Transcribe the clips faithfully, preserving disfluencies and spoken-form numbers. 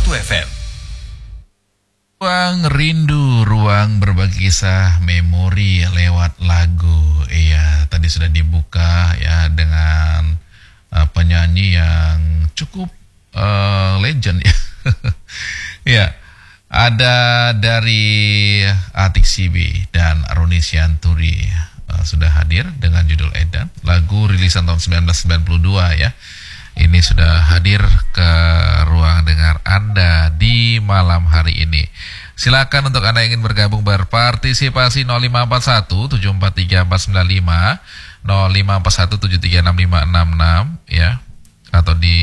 satu F M. Ruang rindu, ruang berbagi kisah memori lewat lagu. Iya, tadi sudah dibuka ya dengan uh, penyanyi yang cukup uh, legend ya. Ya, ada dari Atik Sibi dan Roni Sianturi uh, sudah hadir dengan judul Edan. Lagu rilisan tahun sembilan belas sembilan puluh dua ya. Ini sudah hadir ke ruang dengar Anda di malam hari ini. Silakan untuk Anda yang ingin bergabung berpartisipasi nol lima empat satu tujuh empat tiga empat sembilan lima, nol lima empat satu tujuh tiga enam lima enam enam ya, atau di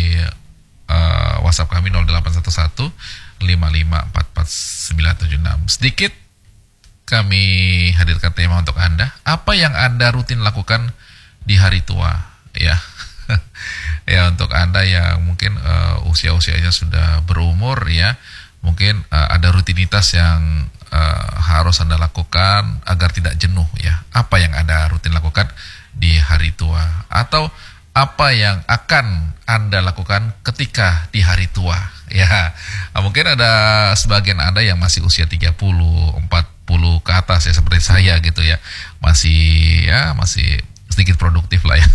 uh, WhatsApp kami nol delapan satu satu lima lima empat empat sembilan tujuh enam. Sedikit kami hadirkan tema untuk Anda. Apa yang Anda rutin lakukan di hari tua ya? Ya, untuk Anda yang mungkin uh, usia-usianya sudah berumur ya, mungkin uh, ada rutinitas yang uh, harus Anda lakukan agar tidak jenuh ya. Apa yang Anda rutin lakukan di hari tua, atau apa yang akan Anda lakukan ketika di hari tua ya. Nah, mungkin ada sebagian Anda yang masih usia tiga puluh, empat puluh ke atas ya, seperti saya gitu ya. Masih ya masih sedikit produktif lah ya.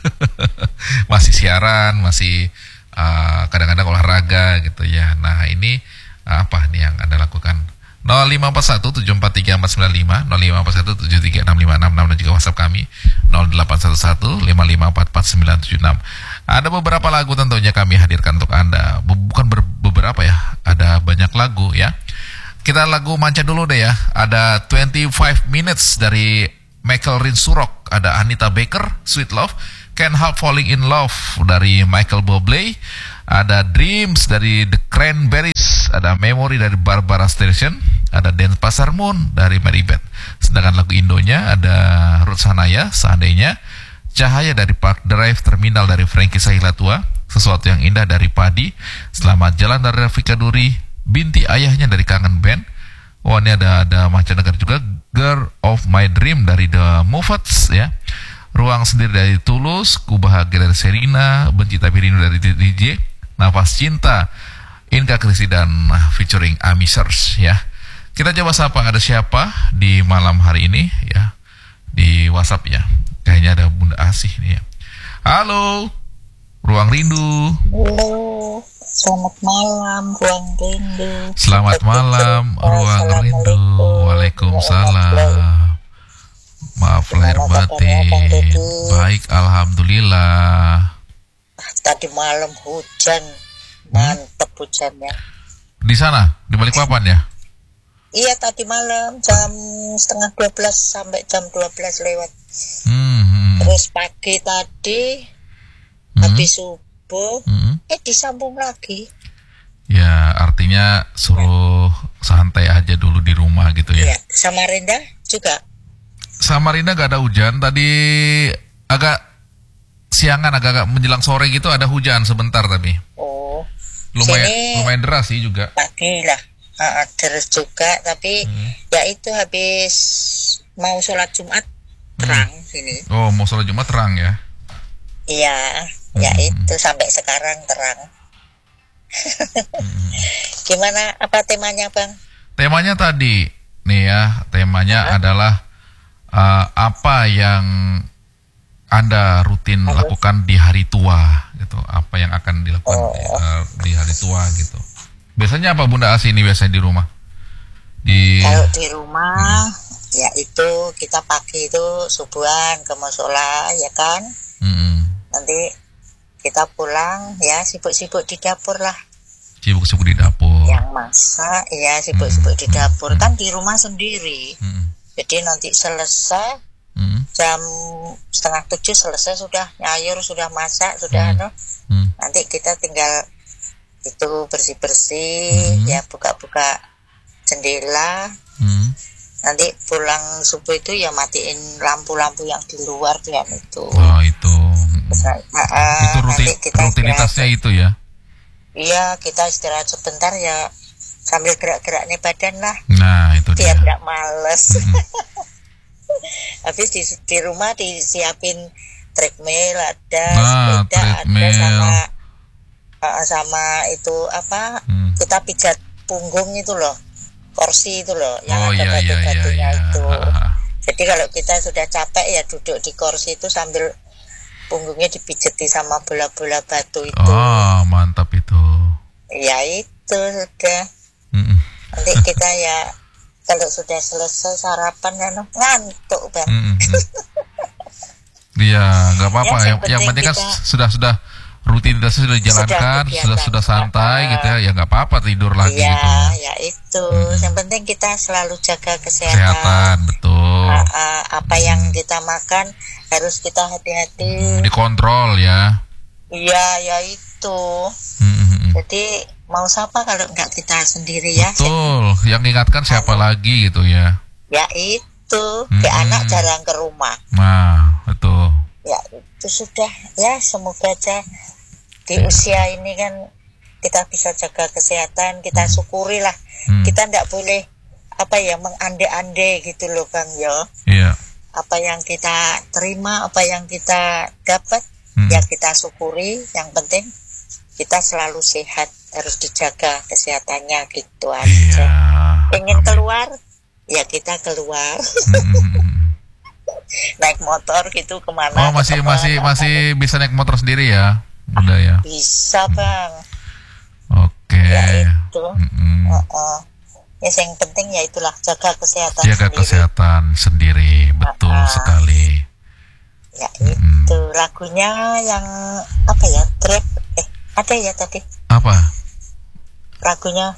Masih siaran, masih uh, kadang-kadang olahraga gitu ya. Nah, ini uh, apa nih yang Anda lakukan? nol lima empat satu tujuh empat tiga empat sembilan lima, nol lima empat satu tujuh tiga enam lima enam enam, dan juga WhatsApp kami nol delapan satu satu lima lima empat empat sembilan tujuh enam. Ada beberapa lagu tentunya kami hadirkan untuk Anda. Bukan ber- beberapa ya, ada banyak lagu ya. Kita lagu manca dulu deh ya. Ada twenty-five minutes dari Michael Rinsurok, ada Anita Baker, Sweet Love, Can't Help Falling in Love dari Michael Bublé, ada Dreams dari The Cranberries, ada Memory dari Barbara Streisand, ada Dance Pasar Moon dari Mary Beth. Sedangkan lagu Indonya ada Ruth Sanaya, Seandainya, Cahaya dari Park Drive, Terminal dari Frankie Sahilatua, Sesuatu yang Indah dari Padi, Selamat Jalan dari Rafika Duri, Binti Ayahnya dari Kangen Band. Oh, ini ada ada mancanegara juga, Girl of My Dream dari The Muffets ya, Ruang Sendiri dari Tulus, Ku Bahagia dari Serina, Benci Tapi Rindu dari D J, Nafas Cinta Inka Krisi dan featuring Amisers ya. Kita coba sapa ada siapa di malam hari ini ya, di WhatsApp ya. Kayaknya ada Bunda Asih nih ya. Halo, Ruang Rindu. Halo, selamat malam Ruang Rindu. Selamat malam Ruang Rindu. Waalaikumsalam. Maaf lahir batin. Baik, alhamdulillah. Tadi malam hujan, mantep hujannya. Di sana, di Balikpapan ya? Iya, tadi malam jam setengah dua belas sampai jam dua belas lewat. Hmm, hmm. Terus pagi tadi hmm. habis subuh, hmm. eh disambung lagi. Ya, artinya suruh santai aja dulu di rumah gitu ya. Iya, Samarinda juga. Samarinda gak ada hujan. Tadi agak siangan, agak-agak menjelang sore gitu ada hujan sebentar tapi. Oh. Lumayan Sini lumayan deras sih juga. pagi lah. Uh, terus juga, tapi hmm. ya itu habis mau sholat Jumat terang hmm. sini. Oh, mau sholat Jumat terang ya? Iya, hmm. ya itu sampai sekarang terang. hmm. Gimana, apa temanya Bang? Temanya tadi nih ya, temanya uh-huh. adalah uh, apa yang Anda rutin Halo? lakukan di hari tua gitu. Apa yang akan dilakukan oh. uh, di hari tua gitu. Biasanya apa Bunda Asi ini biasanya di rumah? Di Kalau di rumah hmm. ya itu kita pagi itu subuhan ke musola ya kan. Hmm. Nanti kita pulang ya sibuk-sibuk di dapur lah. Sibuk-sibuk di dapur. Yang masak ya sibuk-sibuk hmm. di dapur hmm. kan di rumah sendiri. Hmm. Jadi nanti selesai hmm. jam setengah tujuh selesai sudah nyayur, sudah masak, sudah hmm. no. Hmm. Nanti kita tinggal itu bersih-bersih, hmm. ya buka-buka jendela. Hmm. Nanti pulang subuh itu ya matiin lampu-lampu yang di luar kan itu. Oh itu. Terus, uh, uh, itu rutin, rutinitasnya itu ya? Iya, kita istirahat sebentar ya sambil gerak-gerak nih badan lah. Nah itu biar dia. nggak males. Hmm. Habis di, di rumah disiapin treadmill ada, nah, sepeda treadmill. ada sama uh, sama itu apa hmm. kita pijat punggung itu loh, kursi itu loh, yang Oh ada iya iya iya batu-batunya iya. itu. Ah, Jadi kalau kita sudah capek ya duduk di kursi itu sambil punggungnya dipijeti sama bola-bola batu itu. Oh mantap itu. Ya itu sudah. Mm-mm. Nanti kita ya kalau sudah selesai sarapan ya ngantuk bang. Mm-mm. Iya nggak apa-apa. Ya, yang, yang penting kan kita- sudah sudah rutinitasnya sudah dijalankan, kegiatan. sudah sudah santai Ah. gitu ya. Ya nggak apa-apa tidur lagi Iya, gitu. ya itu. Mm-mm. Yang penting kita selalu jaga kesehatan. Kesehatan betul. Ah, ah, apa yang kita makan harus kita hati-hati. Dikontrol ya. Iya, ya itu. Mm-mm. Jadi mau siapa kalau nggak kita sendiri ya? Betul. Yang ingatkan siapa lagi gitu ya. Ya itu. Kayak Mm-mm. anak jarang ke rumah. Nah betul. Ya itu sudah. Ya semoga aja di usia ini kan kita bisa jaga kesehatan. Kita syukuri lah. Hmm. Kita nggak boleh apa ya mengande-ande gitu loh bang ya. Iya. Apa yang kita terima, apa yang kita dapat, Hmm. ya kita syukuri. Yang penting kita selalu sehat, harus dijaga kesehatannya gitu Iya. aja. Pengen Amin. keluar, ya kita keluar. Mm-mm. Naik motor gitu kemana? Oh masih ke teman, masih apa- masih bisa naik motor sendiri ya, udah ya. bisa bang. Oke. Ya itu. Mm-mm. Uh-uh. Ya yang penting ya itulah jaga kesehatan Jaga sendiri. kesehatan sendiri, betul Ah. sekali. Ya itu lagunya yang apa ya? Trap eh ada ya tadi Apa? lagunya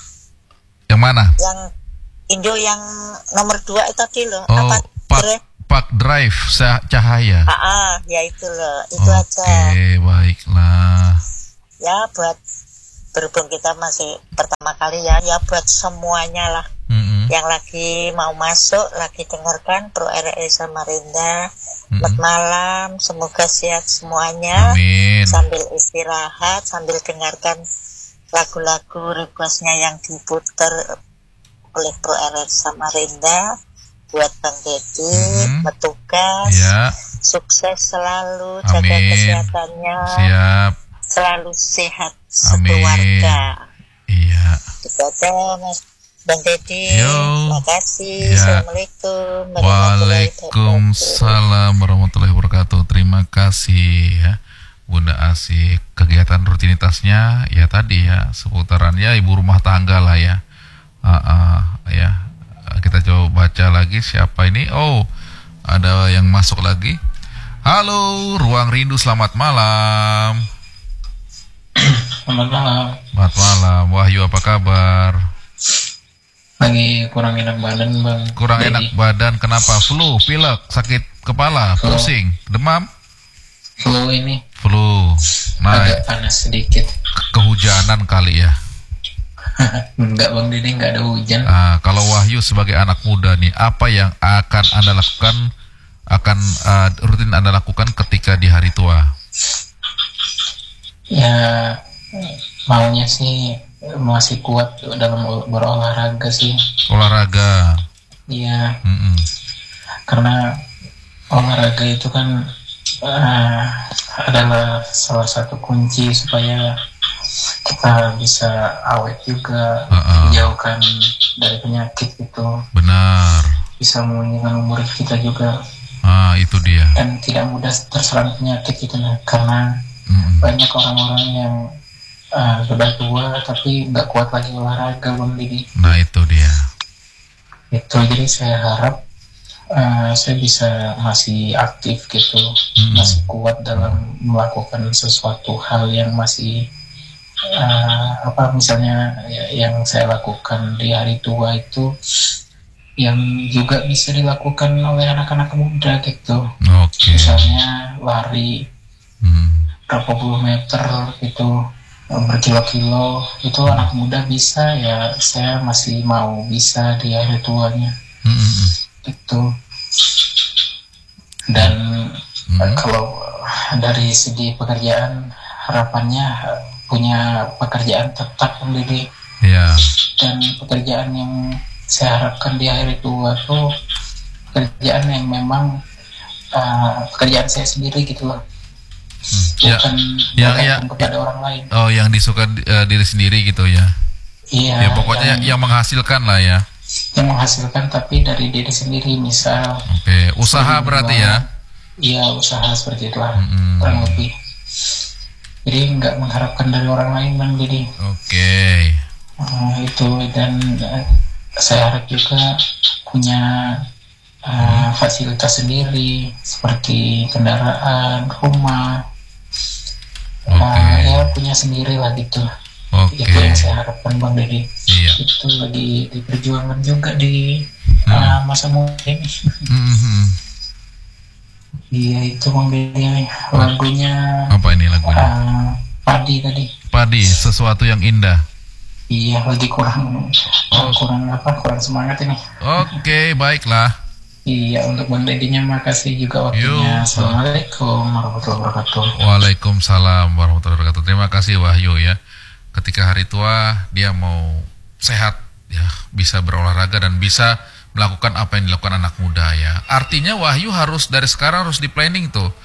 Yang mana? yang Indo yang nomor dua itu tadi loh. Oh, Apa Park, Trap? Park Drive Sa- Cahaya. Ah, ah, ya itu loh. Itu Oke, aja. baiklah. Ya buat berhubung kita masih pertama kali ya, ya buat semuanya lah. Mm-mm. Yang lagi mau masuk, lagi dengarkan Pro R S Samarinda. Mm-mm. Selamat malam, semoga sehat semuanya. Amin. Sambil istirahat, sambil dengarkan lagu-lagu requestnya yang diputar oleh Pro R S Samarinda. Buat Bang Deddy, Mm-mm. bertugas, Ya, sukses selalu, jaga Amin. kesehatannya, siap. selalu sehat Amin. sekeluarga. Iya. Itu aja Mas Bang Deddy. Yo. Terima kasih. Ya. Assalamualaikum warahmatullahi wabarakatuh. Waalaikumsalam warahmatullahi wabarakatuh. Terima kasih ya Bunda Asih. Kegiatan rutinitasnya ya tadi ya seputarannya ibu rumah tangga lah ya. Ah, ah, ya kita coba baca lagi siapa ini. Oh ada yang masuk lagi. Halo Ruang Rindu, selamat malam. Selamat malam. Selamat malam Wahyu, apa kabar? Lagi kurang enak badan bang. Kurang Jadi, enak badan, kenapa? Flu, pilek, sakit kepala, Flu. pusing, demam? Flu ini Flu. Nah, agak panas sedikit. kehujanan kali ya. Enggak bang Dede, enggak ada hujan. Nah, kalau Wahyu sebagai anak muda nih, apa yang akan Anda lakukan, akan uh, rutin Anda lakukan ketika di hari tua? Ya maunya sih masih kuat dalam berolahraga sih. Olahraga. Iya, Mm-mm. karena olahraga itu kan eh, adalah salah satu kunci supaya kita bisa awet juga, Uh-uh. dijauhkan dari penyakit itu, Benar. bisa menunjukkan umur kita juga, Ah, itu dia. dan tidak mudah terserang penyakit itu nah. Karena Mm-mm. banyak orang-orang yang uh, sudah tua tapi nggak kuat lagi olahraga bang Didi. Nah, itu dia. Itu jadi saya harap uh, saya bisa masih aktif gitu, Mm-mm. masih kuat dalam melakukan sesuatu hal yang masih uh, apa misalnya ya, yang saya lakukan di hari tua itu yang juga bisa dilakukan oleh anak-anak muda gitu. Oke. Misalnya lari Mm. berapa puluh meter gitu, berkilo-kilo, itu anak muda bisa, ya saya masih mau bisa di hari tuanya Mm-mm. itu. Dan Mm. eh, kalau dari segi pekerjaan, harapannya eh, punya pekerjaan tetap sendiri, Ya. dan pekerjaan yang saya harapkan di hari tua tuh pekerjaan yang memang eh, pekerjaan saya sendiri gitu loh, Ya. bukan Yang- bergantung yang- kepada orang lain. Oh, yang disuka uh, diri sendiri gitu ya. Iya, Ya pokoknya yang, yang menghasilkan lah ya. yang menghasilkan tapi dari diri sendiri, misal Oke, usaha berarti ya. Iya, usaha seperti itulah, Mm-mm. kurang lebih. Jadi nggak mengharapkan dari orang lain, Bang. Jadi Oke. uh, itu, dan uh, saya harap juga punya uh, fasilitas sendiri seperti kendaraan, rumah, Oke. uh, ya punya sendiri lah gitu. Oke. Itu yang saya harapkan, Bang Deddy. Iya. Itu di, di perjuangan juga di uh, masa muda ini. Mhm. Iya, itu Bang Deddy, lagunya Apa ini lagunya? uh, Padi tadi. Padi, sesuatu yang indah. Iya, lagi kurang uh, kurang apa kurang semangat ini. Oke, baiklah. Iya, untuk Bang Deddy-nya makasih juga waktunya. Yuk. Assalamualaikum warahmatullahi wabarakatuh. Waalaikumsalam warahmatullahi wabarakatuh. Terima kasih Wahyu ya. Ketika hari tua dia mau sehat ya, bisa berolahraga dan bisa melakukan apa yang dilakukan anak muda ya. Artinya Wahyu harus dari sekarang harus di planning tuh.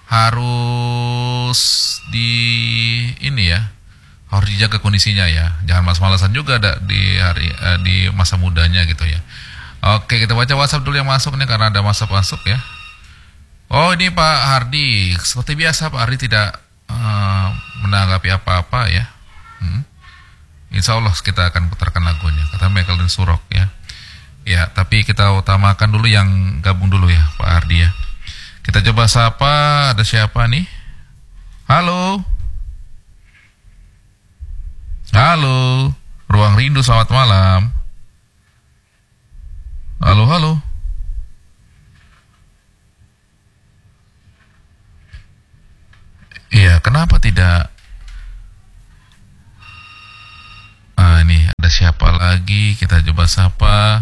Harus di ini ya. Harus dijaga kondisinya ya. Jangan malas-malasan juga ada di hari eh, di masa mudanya gitu ya. Oke, kita baca WhatsApp dulu yang masuk nih karena ada WhatsApp masuk ya. Oh, ini Pak Hardi. Seperti biasa Pak Hardi tidak uh, menanggapi apa-apa ya. Hmm. Insya Allah kita akan putarkan lagunya, kata Michael dan Surok ya. Ya, tapi kita utamakan dulu yang gabung dulu ya Pak Hardi ya. Kita coba sapa, ada siapa nih? Halo. Halo, Ruang Rindu, selamat malam. Halo, halo. Iya, kenapa tidak? Ah, ini ada siapa lagi? Kita coba sapa.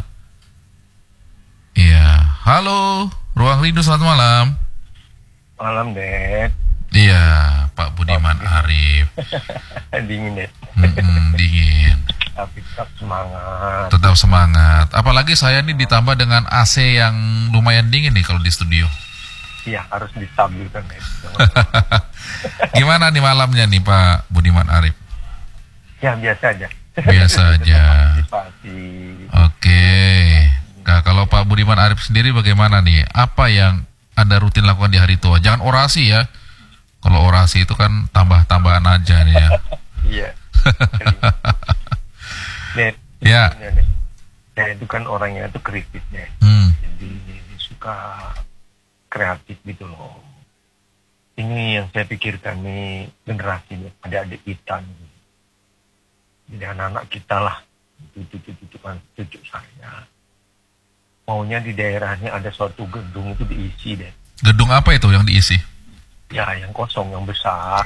Iya, halo, Ruang Rindu, selamat malam. Malam, Dek. Iya, Pak Budiman Arif. Dingin, Dek. Mm-mm, dingin. Tapi tetap semangat. Tetap semangat. Apalagi saya nih ditambah dengan A C yang lumayan dingin nih kalau di studio. Iya, harus distabilkan, Dek. Gimana nih malamnya nih Pak Budiman Arif? Ya, biasa aja. Biasa aja. Partisipasi. Oke. Nah, kalau Pak Budiman Arif sendiri bagaimana nih? Apa yang Anda rutin lakukan di hari tua? Jangan orasi ya. Kalau orasi itu kan tambah-tambahan aja nih ya. Iya. Dek, Ya. Dek. Saya itu kan orangnya itu kritis, Dek. Hmm. Jadi suka kreatif gitu loh. Ini yang saya pikirkan nih generasi nih, adik-adik kita nih. Jadi anak-anak kita lah, cucu-cucu kan cucu saya. Maunya di daerahnya ada suatu gedung itu diisi deh. Gedung apa itu yang diisi? Ya, yang kosong, yang besar.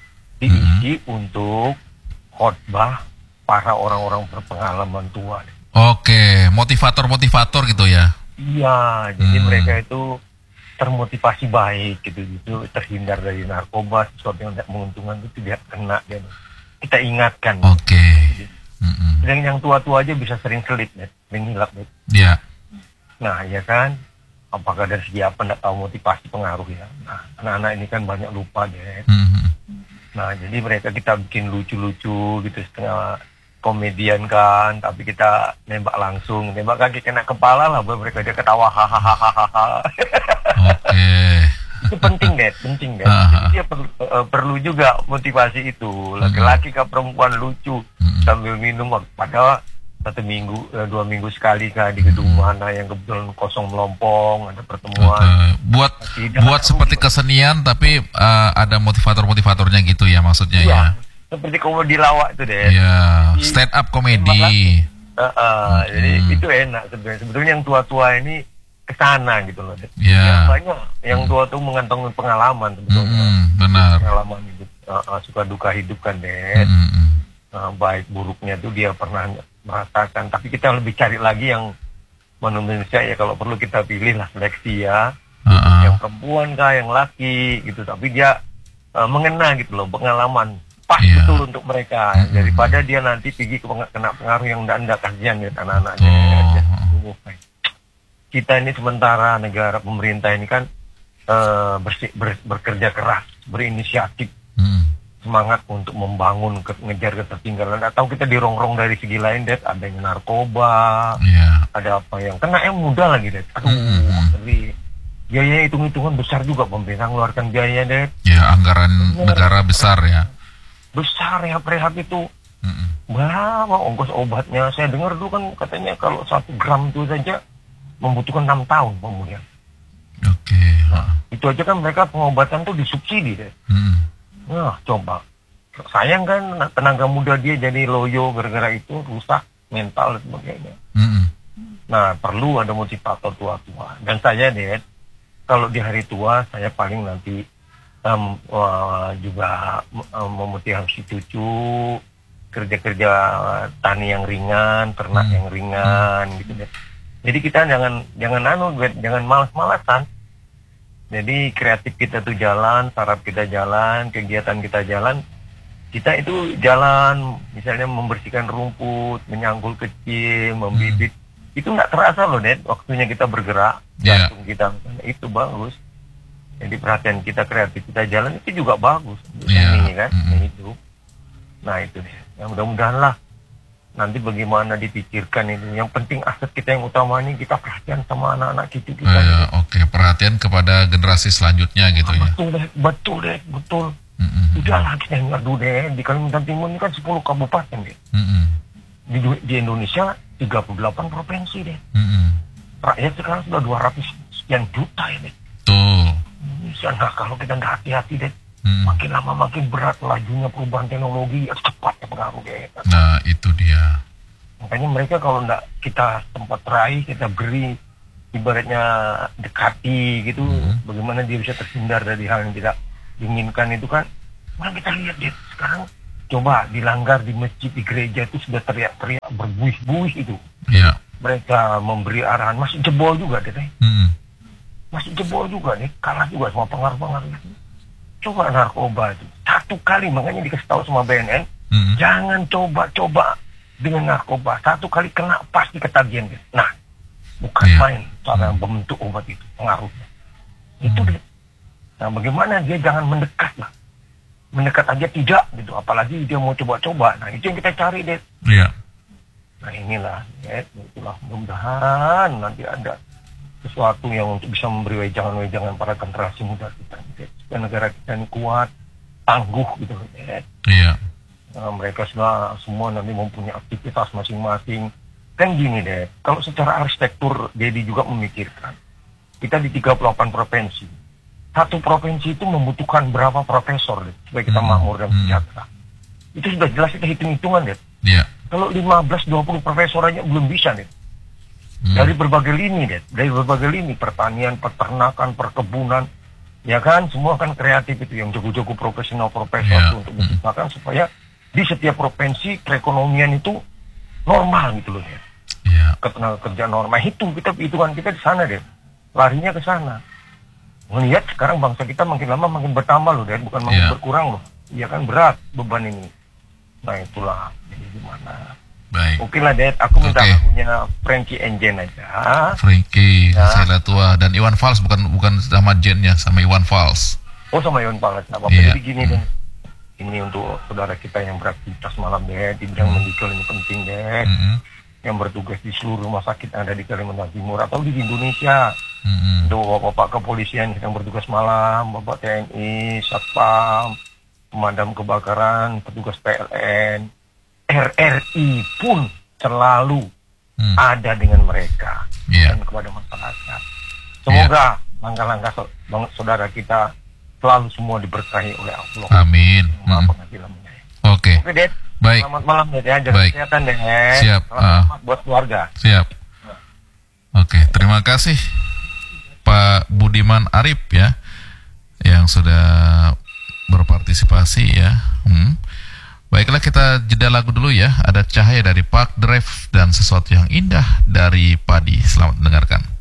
Diisi hmm. untuk khotbah para orang-orang berpengalaman tua deh. Oke, motivator-motivator gitu ya? Iya, jadi Hmm. mereka itu termotivasi baik gitu-gitu, terhindar dari narkoba, sesuatu yang tidak menguntungkan itu tidak kena. Dan kita ingatkan. Oke. Mm-mm. Dan yang tua-tua aja bisa sering selip, net, sering hilap. Net. Ya. Nah, ya kan, apakah dari segi apa, nggak tahu motivasi pengaruh ya. Nah, anak-anak ini kan banyak lupa deh. Mm-hmm. Nah, jadi mereka kita bikin lucu-lucu gitu, setengah komedian kan, tapi kita nembak langsung, nembak kaki kena kepala lah, mereka dia ketawa hahaha. Oke. Itu penting deh, penting deh. Jadi dia perlu, uh, perlu juga motivasi itu. Laki-laki ke perempuan lucu Mm-hmm. sambil minum, padahal satu minggu, uh, dua minggu sekali kah di gedung mm-hmm. mana yang kebetulan kosong melompong, ada pertemuan. Okay. Buat Tidak buat seperti kesenian, tapi uh, ada motivator-motivatornya gitu ya maksudnya iya, ya. Seperti komedi lawak itu deh. Iya, stand up komedi. Uh, uh, mm-hmm. Jadi itu enak sebenarnya. Sebetulnya yang tua-tua ini kesana gitu loh. Yeah. Yang banyak yang tua tuh mengantongi pengalaman sebetulnya. Mm-hmm, benar. Pengalaman hidup, uh, uh, suka duka hidup kan deh. Mm-hmm. Uh, baik buruknya tuh dia pernah merasakan. Tapi kita lebih cari lagi yang manusia ya, kalau perlu kita pilih lah seleksi ya. Uh-uh. Yang perempuan kah, yang laki gitu. Tapi dia uh, mengena gitu loh pengalaman. Pas yeah. betul untuk mereka. Mm-hmm. Daripada dia nanti pergi kena pengaruh yang enggak-enggak, kasihan ya anak-anaknya. Oh. Kita ini sementara negara pemerintah ini kan uh, bersih, ber, bekerja keras, berinisiatif. Hmm. semangat untuk membangun, ke, ngejar ketertinggalan. Atau kita dirongrong dari segi lain, Det, ada yang narkoba, yeah. ada apa yang kena yang muda lagi, Det. Aduh, mm-hmm. tapi biaya hitung-hitungan besar juga pemerintah mengeluarkan biaya, Det. Ya, anggaran ya, negara besar ya. Besar ya, rehab itu. Mm-hmm. Berapa ongkos obatnya? Saya dengar dulu kan katanya kalau satu gram itu saja membutuhkan enam tahun pemulihan. Oke. Okay. Nah, itu aja kan mereka pengobatan tuh disubsidi, deh. Mm-hmm. Nah, coba. Sayang kan tenaga muda dia jadi loyo gara-gara itu, rusak mental dan sebagainya. Mm-hmm. Nah, perlu ada motivator tua-tua. Dan saya, deh, kalau di hari tua saya paling nanti um, uh, juga um, memotivasi cucu kerja-kerja tani yang ringan, ternak hmm. yang ringan, gitu deh. Jadi kita jangan jangan anu, jangan malas-malasan. Jadi kreatif kita tuh jalan, saraf kita jalan, kegiatan kita jalan. Kita itu jalan, misalnya membersihkan rumput, menyanggul kecil, membibit. Hmm. Itu nggak terasa loh, Ded, waktunya kita bergerak, yeah. jantung kita, itu bagus. Jadi perhatian kita, kreatif kita jalan, itu juga bagus. Yeah. Ini kan, hmm. itu. Nah itu deh. Ya mudah-mudahan lah nanti bagaimana dipikirkan itu. Yang penting aset kita yang utama ini kita perhatian sama anak-anak cucu kita. Ya, Oke, okay. Perhatian kepada generasi selanjutnya gitu nah, ya. Betul deh, betul deh, betul. Mm-hmm. Udahlah kita ngadu deh. Di Kalimantan Timur ini kan sepuluh kabupaten deh. Mm-hmm. Di, di Indonesia tiga puluh delapan provinsi deh. Mm-hmm. Rakyat sekarang sudah dua ratus sekian juta ya deh. Betul. Nah, kalau kita nggak hati-hati deh. Hmm. Makin lama makin berat lajunya perubahan teknologi, cepatnya pengaruh deh. Nah itu dia. Makanya mereka kalau enggak kita tempat raih, kita beri, ibaratnya dekati gitu, hmm. bagaimana dia bisa terhindar dari hal yang tidak diinginkan itu kan. Nah kita lihat deh sekarang, coba dilanggar di masjid, di gereja itu sudah teriak-teriak berbuih-buih itu. Yeah. Mereka memberi arahan, masih jebol juga deh. Hmm. Masih jebol juga nih, kalah juga sama pengaruh-pengaruh itu. Coba narkoba itu satu kali, makanya dikasih tahu sama B N N, mm-hmm. jangan coba-coba dengan narkoba, satu kali kena pasti ketagihan. Nah, bukan yeah. main cara mm-hmm. membentuk obat itu, pengaruhnya itu mm-hmm. deh. Nah, bagaimana dia jangan mendekat lah, mendekat aja tidak gitu, apalagi dia mau coba-coba. Nah, itu yang kita cari deh. Yeah. Nah, inilah ya, itulah mudah-mudahan nanti ada sesuatu yang untuk bisa memberi wejangan-wejangan para generasi muda kita, supaya negara kita ini kuat, tangguh gitu. Iya. Nah, mereka semua semua nanti mempunyai aktivitas masing-masing. Kan gini deh, kalau secara arsitektur Dedi juga memikirkan, kita di tiga puluh delapan provinsi, satu provinsi itu membutuhkan berapa profesor deh, supaya kita hmm. makmur dan sejahtera. Hmm. Itu sudah jelas kita hitung-hitungan deh. Iya. Kalau lima belas dua puluh profesor aja belum bisa deh. Hmm. Dari berbagai lini deh, dari berbagai lini, pertanian, peternakan, perkebunan, ya kan, semua kan kreatif itu, yang jago-jago profesional profesor yeah. untuk menciptakan hmm. supaya di setiap provinsi perekonomian itu normal gitu loh ya. Yeah. Ketenaga kerja normal itu kita hitungan kita di sana deh, larinya ke sana. Melihat sekarang bangsa kita makin lama makin bertambah loh deh, bukan makin yeah. berkurang loh. Iya kan berat beban ini. Nah itulah, jadi gimana? Baik. Oke lah, Dad. Aku minta okay. lagunya Frankie and Jen aja. Frankie, ya. Saya tua dan Iwan Fals, bukan bukan sama Jennya, sama Iwan Fals. Oh, sama Iwan Fals. Nah, apa yeah. jadi gini hmm. deh. Ini untuk saudara kita yang beraktivitas malam, Dad, di bidang hmm. medical ini penting, Dad. Hmm. Yang bertugas di seluruh rumah sakit yang ada di Kalimantan Timur atau di Indonesia. Hmm. Untuk bapak-bapak kepolisian yang bertugas malam, bapak T N I, Satpam, pemadam kebakaran, petugas P L N. R R I pun selalu hmm. ada dengan mereka yeah. dan kepada masyarakat. Semoga yeah. langkah-langkah saudara kita selalu semua diberkahi oleh Allah. Amin. Hmm. Oke. Okay. Oke, Dad. Baik. Selamat malam, Dad. Ya, jaga Baik. kesehatan, Dad. Siap. Selamat uh, buat keluarga. Siap. Oke, okay. Terima kasih Pak Budiman Arif ya, yang sudah berpartisipasi ya. Hmm. Baiklah, kita jeda lagu dulu ya. Ada Cahaya dari Park Drive dan Sesuatu yang Indah dari Padi. Selamat mendengarkan.